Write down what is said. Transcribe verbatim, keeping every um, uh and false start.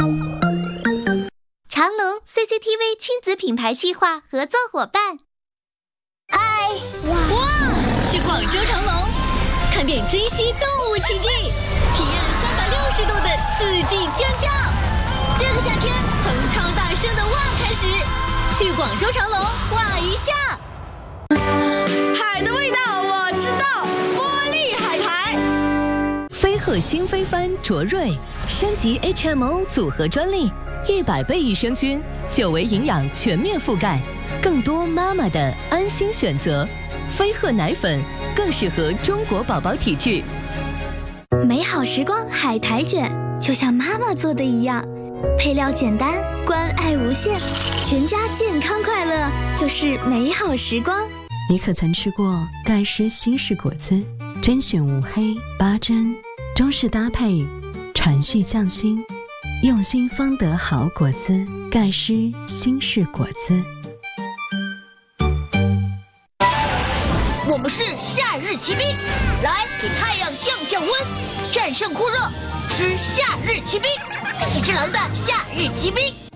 长隆 C C T V 亲子品牌计划合作伙伴。 嗨， 哇哇！去广州长隆，看遍珍稀动物奇迹，体验三百六十度的四季尖叫。这个夏天，从超大声的哇开始，去广州长隆哇一下。海的味道我知道，玻璃海苔。 飞鹤新飞帆卓瑞升级 H M O 组合专利，一百倍益生菌，久维营养全面覆盖，更多妈妈的安心选择。飞鹤奶粉更适合中国宝宝体质。 美好时光海苔卷，就像妈妈做的一样，配料简单，关爱无限，全家健康快乐就是美好时光。 你可曾吃过盖诗新式果汁？甄选无黑八珍，中式搭配，传续匠心，用心方得好果汁。盖诗新式果汁。 我们是夏日骑兵，来给太阳降降温，战胜酷热，吃夏日骑兵，喜之郎的夏日骑兵。